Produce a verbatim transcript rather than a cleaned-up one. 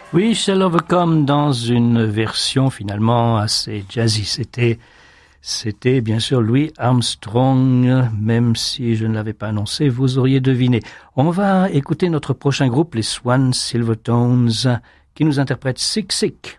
Oui, Shall Overcome dans une version finalement assez jazzy. C'était, c'était bien sûr Louis Armstrong, même si je ne l'avais pas annoncé, vous auriez deviné. On va écouter notre prochain groupe, les Swan Silvertones, qui nous interprètent Sick Sick.